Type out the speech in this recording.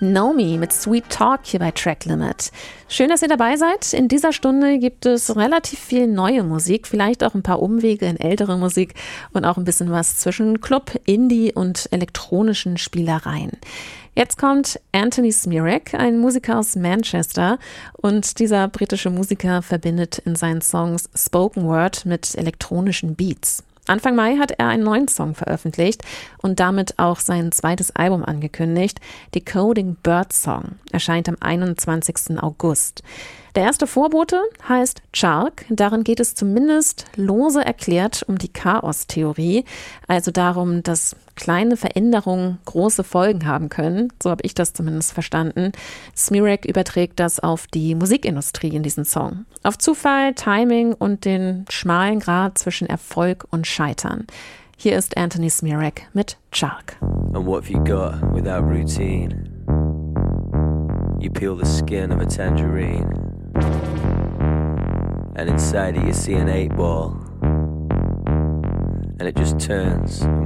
Nomi mit Sweet Talk hier bei Track Limit. Schön, dass ihr dabei seid. In dieser Stunde gibt es relativ viel neue Musik, vielleicht auch ein paar Umwege in ältere Musik und auch ein bisschen was zwischen Club, Indie und elektronischen Spielereien. Jetzt kommt Anthony Smirek, ein Musiker aus Manchester, und dieser britische Musiker verbindet in seinen Songs Spoken Word mit elektronischen Beats. Anfang Mai hat er einen neuen Song veröffentlicht und damit auch sein zweites Album angekündigt. Decoding Bird Song erscheint am 21. August. Der erste Vorbote heißt Chalk. Darin geht es zumindest lose erklärt um die Chaos-Theorie, also darum, dass kleine Veränderungen große Folgen haben können. So habe ich das zumindest verstanden. Smirek überträgt das auf die Musikindustrie in diesem Song. Auf Zufall, Timing und den schmalen Grat zwischen Erfolg und Scheitern. Hier ist Anthony Smirek mit Chalk. And what have you got without routine? You peel the skin of a tangerine, and inside it you see an 8-ball, and it just turns